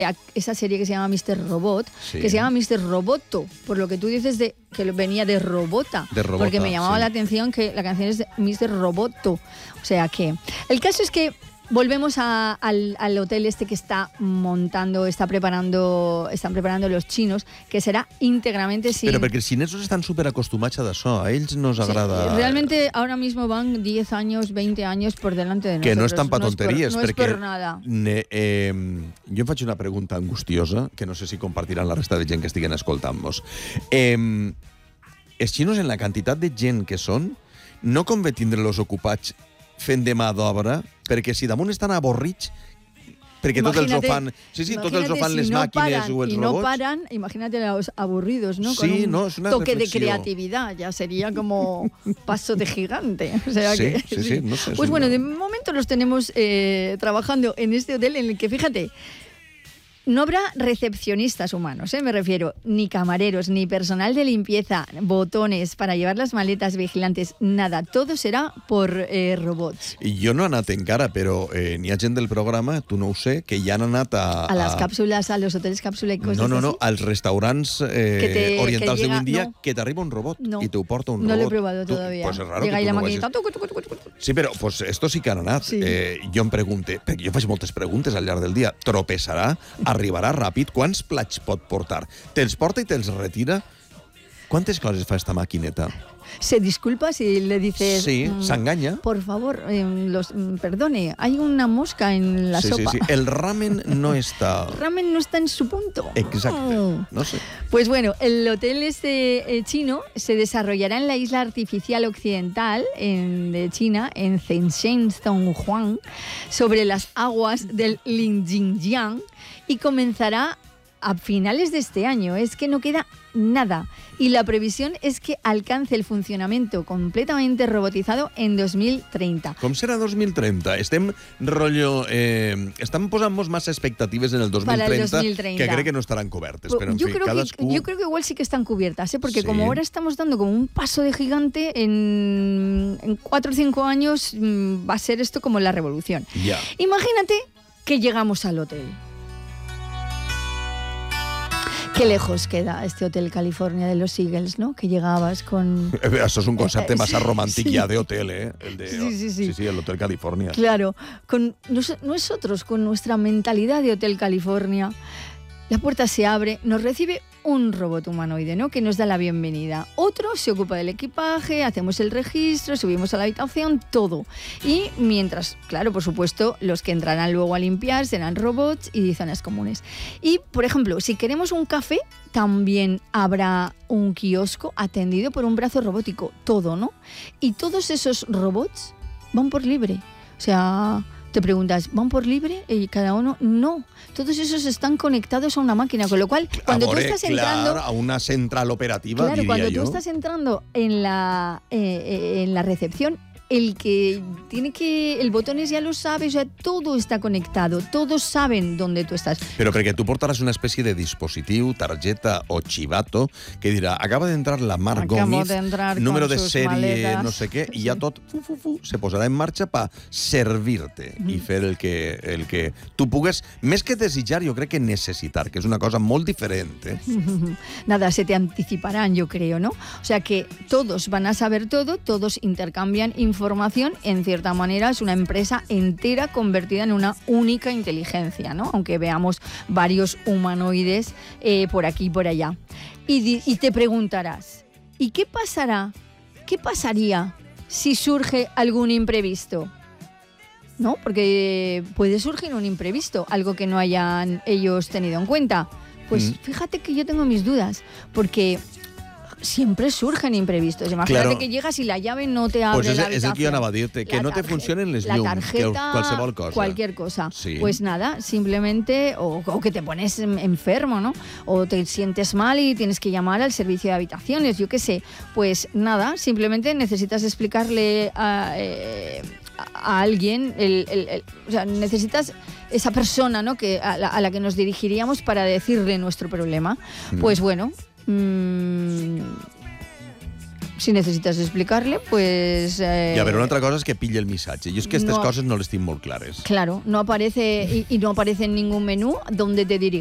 esa serie que se llama Mr. Robot, Sí. que se llama Mr. Roboto, por lo que tú dices de que venía de Robota. De Robota, porque me llamaba sí. la atención que la canción es de Mr. Roboto. O sea que el caso es que volvemos al hotel este que están preparando los chinos, que serà íntegramente sin... Però perquè els xinesos estan superacostumats a d'això, a ells no els agrada... Realmente ahora mismo van 10 años, 20 años por delante de nosotros. Que no estan pa tonteries, no es perquè por nada. Jo em faig una pregunta angustiosa, que no sé si compartiran la resta de gent que estiguen escoltant-nos. Els xinos, en la quantitat de gent que són, no convé tindre-los ocupats fent de mà d'obra, perquè si damunt estan avorrits, perquè tots els ho fan... Sí, tots els ho fan les màquines o els robots. Y no paran, imagínate los aburridos, ¿no? Con Sí, un no, es una toque reflexión. de creatividad, ya sería como paso de gigante. O sea Sí, que, sí, no sé. Pues sí, bueno, no. de momento los tenemos trabajando en este hotel en el que, fíjate, no habrá recepcionistas humanos, me refiero, ni camareros, ni personal de limpieza, botones para llevar las maletas, vigilantes, nada. Todo será por robots. I jo no he anat encara, però n'hi ha gent del programa, tu no ho sé, que ja han anat A las cápsulas, a los hoteles cápsula y cosas No, así. als restaurants orientals que llega, d'avui dia, no. que t'arriba un robot No. i te ho porta un No robot. lo he probado Tu- todavía. Pues es raro Llega que ahí tu la no maquinita. vagis. Sí, però pues, esto sí que han anat. Sí. Jo em pregunte, perquè jo faig moltes preguntes al llarg del dia, tropeçarà? Arribarà ràpid? Quants plats pot portar? Te'ls porta i te'ls retira? Quantes coses fa esta maquineta? Se disculpa si le dices... Sí, s'enganya. Por favor, perdone, hay una mosca en la sopa. Sí. El ramen no està... Ramen no está en su punto. Exacte. No sé. Pues bueno, el hotel chino se desarrollará en la isla artificial occidental de China, en Shenzhen, Zhonghuang, sobre las aguas del Linjiang, y comenzará a finales de este año. Es que no queda nada. Y la previsión es que alcance el funcionamiento completamente robotizado en 2030. Com serà 2030? Estem posant-nos massa expectatives en el 2030, Para el 2030. que crec que no estaran cobertes. Però, en yo, fi, creo cadascú... yo creo que igual sí que están cubiertas, porque Sí. como ahora estamos dando como un paso de gigante, en 4 o 5 años va a ser esto como la revolución. Ja. Imagínate que llegamos al hotel. Qué lejos queda este Hotel California de los Eagles, ¿no? Que llegabas con... Això és un concepte massa romàntic sí. ja de hotel, ¿eh? El de, Sí. el Hotel California. Claro, con nosotros, con nuestra mentalidad de Hotel California, la puerta se abre, nos recibe un robot humanoide, ¿no? Que nos da la bienvenida. Otro se ocupa del equipaje, hacemos el registro, subimos a la habitación, todo. Y mientras, claro, por supuesto, los que entrarán luego a limpiar serán robots y zonas comunes. Y, por ejemplo, si queremos un café, también habrá un kiosco atendido por un brazo robótico. Todo, ¿no? Y todos esos robots van por libre. O sea... Te preguntas, ¿van por libre? Y cada uno, no. Todos esos están conectados a una máquina, con lo cual, cuando tú estás entrando... a una central operativa, Claro, diria cuando jo. tú estás entrando en la recepción, el que tiene que... El botones ya lo sabe, o sea, todo está conectado, todos saben dónde tú estás. Però perquè tu portaràs una espècie de dispositiu, targeta o chivato, que dirà, acaba d'entrar la Marc Acabo Gómez, de entrar número con de sus sèrie, maletas. no sé què, i ja tot se posarà en marxa per servir-te i fer el que tu pugues, més que desitjar, jo crec que necessitar, que és una cosa molt diferent. Nada, se te anticiparán, yo creo, ¿no? O sea que todos van a saber todo, todos intercambian información, en cierta manera es una empresa entera convertida en una única inteligencia, ¿no? Aunque veamos varios humanoides por aquí y por allá. Y te preguntarás, ¿y qué pasará? ¿Qué pasaría si surge algún imprevisto? ¿No? Porque puede surgir un imprevisto, algo que no hayan ellos tenido en cuenta. Pues fíjate que yo tengo mis dudas, porque siempre surgen imprevistos. Imagínate Claro. que llegas y la llave no te abre Pues la és habitación. el que jo anava a dir-te, que La no te tarjeta- funcionen les la llums, que tarjeta, qualsevol cosa. cualquier cosa. Sí. Pues nada, simplemente, o que te pones enfermo, ¿no? O te sientes mal y tienes que llamar al servicio de habitaciones, yo qué sé. Pues nada, simplemente necesitas explicarle a alguien, o sea, necesitas esa persona, ¿no? Que a la que nos dirigiríamos para decirle nuestro problema. Pues bueno, Si necesitas explicarle, pues... Y a ver, una altra cosa és que pille el missatge. Jo és que aquestes coses no les tinc molt clares. Claro, no aparece y no aparece en ningún menú donde te diriges.